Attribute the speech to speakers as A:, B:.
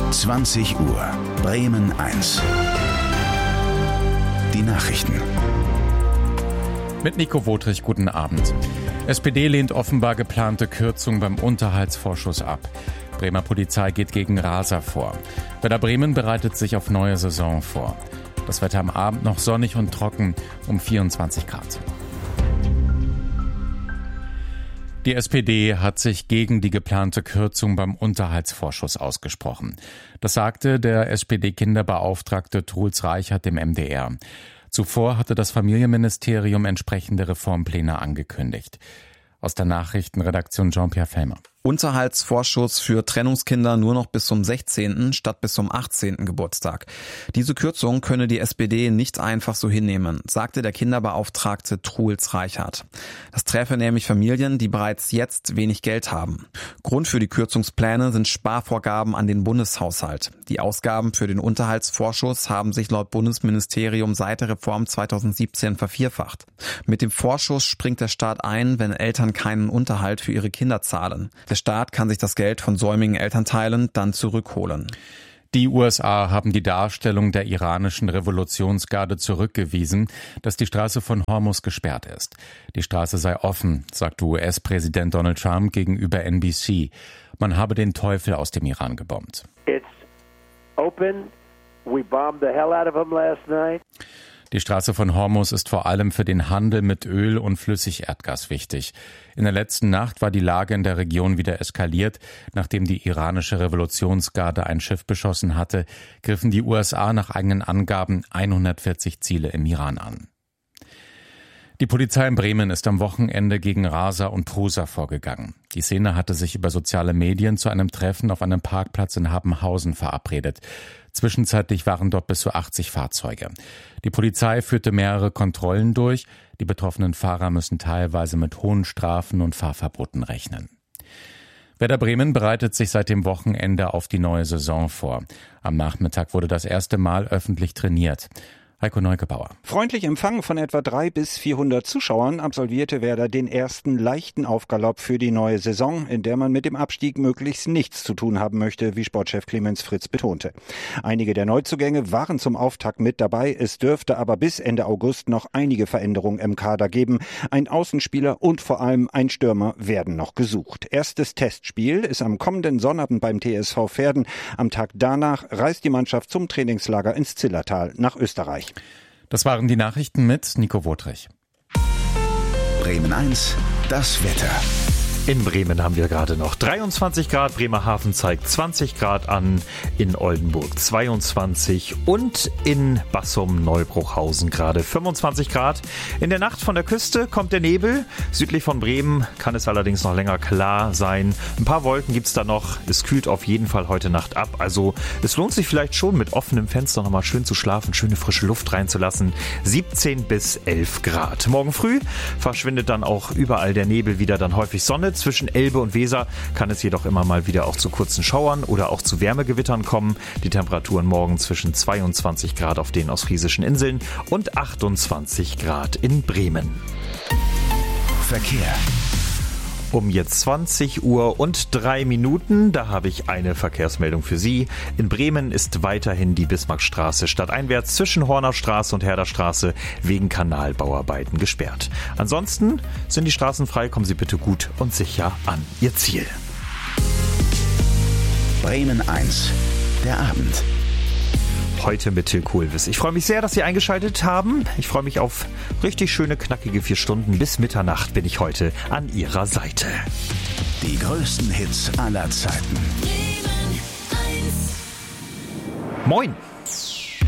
A: 20 Uhr, Bremen 1. Die Nachrichten.
B: Mit Nico Wotrich, guten Abend. SPD lehnt offenbar geplante Kürzung beim Unterhaltsvorschuss ab. Bremer Polizei geht gegen Raser vor. Werder Bremen bereitet sich auf neue Saison vor. Das Wetter am Abend noch sonnig und trocken um 24 Grad. Die SPD hat sich gegen die geplante Kürzung beim Unterhaltsvorschuss ausgesprochen. Das sagte der SPD-Kinderbeauftragte Truls Reichert dem MDR. Zuvor hatte das Familienministerium entsprechende Reformpläne angekündigt. Aus der Nachrichtenredaktion Jean-Pierre Fellmer.
C: Unterhaltsvorschuss für Trennungskinder nur noch bis zum 16. statt bis zum 18. Geburtstag. Diese Kürzung könne die SPD nicht einfach so hinnehmen, sagte der Kinderbeauftragte Truls Reichert. Das träfe nämlich Familien, die bereits jetzt wenig Geld haben. Grund für die Kürzungspläne sind Sparvorgaben an den Bundeshaushalt. Die Ausgaben für den Unterhaltsvorschuss haben sich laut Bundesministerium seit der Reform 2017 vervierfacht. Mit dem Vorschuss springt der Staat ein, wenn Eltern keinen Unterhalt für ihre Kinder zahlen. Der Staat kann sich das Geld von säumigen Elternteilen dann zurückholen.
B: Die USA haben die Darstellung der iranischen Revolutionsgarde zurückgewiesen, dass die Straße von Hormuz gesperrt ist. Die Straße sei offen, sagte US-Präsident Donald Trump gegenüber NBC. Man habe den Teufel aus dem Iran gebombt.
D: It's open. We bombed the hell out of them last night.
B: Die Straße von Hormuz ist vor allem für den Handel mit Öl und Flüssigerdgas wichtig. In der letzten Nacht war die Lage in der Region wieder eskaliert. Nachdem die iranische Revolutionsgarde ein Schiff beschossen hatte, griffen die USA nach eigenen Angaben 140 Ziele im Iran an. Die Polizei in Bremen ist am Wochenende gegen Raser und Pruser vorgegangen. Die Szene hatte sich über soziale Medien zu einem Treffen auf einem Parkplatz in Habenhausen verabredet. Zwischenzeitlich waren dort bis zu 80 Fahrzeuge. Die Polizei führte mehrere Kontrollen durch. Die betroffenen Fahrer müssen teilweise mit hohen Strafen und Fahrverboten rechnen. Werder Bremen bereitet sich seit dem Wochenende auf die neue Saison vor. Am Nachmittag wurde das erste Mal öffentlich trainiert. Heiko Neugebauer.
E: Freundlich empfangen von etwa 300 bis 400 Zuschauern absolvierte Werder den ersten leichten Aufgalopp für die neue Saison, in der man mit dem Abstieg möglichst nichts zu tun haben möchte, wie Sportchef Clemens Fritz betonte. Einige der Neuzugänge waren zum Auftakt mit dabei, es dürfte aber bis Ende August noch einige Veränderungen im Kader geben. Ein Außenspieler und vor allem ein Stürmer werden noch gesucht. Erstes Testspiel ist am kommenden Sonnabend beim TSV Verden. Am Tag danach reist die Mannschaft zum Trainingslager ins Zillertal nach Österreich.
B: Das waren die Nachrichten mit Nico Wotrich.
A: Bremen 1, das Wetter.
F: In Bremen haben wir gerade noch 23 Grad, Bremerhaven zeigt 20 Grad an, in Oldenburg 22 und in Bassum-Neubruchhausen gerade 25 Grad. In der Nacht von der Küste kommt der Nebel, südlich von Bremen kann es allerdings noch länger klar sein. Ein paar Wolken gibt's da noch, es kühlt auf jeden Fall heute Nacht ab, also es lohnt sich vielleicht schon mit offenem Fenster nochmal schön zu schlafen, schöne frische Luft reinzulassen. 17 bis 11 Grad. Morgen früh verschwindet dann auch überall der Nebel wieder, dann häufig Sonne. Zwischen Elbe und Weser kann es jedoch immer mal wieder auch zu kurzen Schauern oder auch zu Wärmegewittern kommen. Die Temperaturen morgen zwischen 22 Grad auf den ostfriesischen Inseln und 28 Grad in Bremen.
A: Verkehr.
F: Um jetzt 20 Uhr und 3 Minuten, da habe ich eine Verkehrsmeldung für Sie. In Bremen ist weiterhin die Bismarckstraße stadteinwärts zwischen Hornerstraße und Herderstraße wegen Kanalbauarbeiten gesperrt. Ansonsten sind die Straßen frei, kommen Sie bitte gut und sicher an Ihr Ziel.
A: Bremen 1, der Abend.
F: Heute mit Till Kohlwiss. Ich freue mich sehr, dass Sie eingeschaltet haben. Ich freue mich auf richtig schöne, knackige 4 Stunden. Bis Mitternacht bin ich heute an Ihrer Seite.
A: Die größten Hits aller Zeiten.
F: Moin!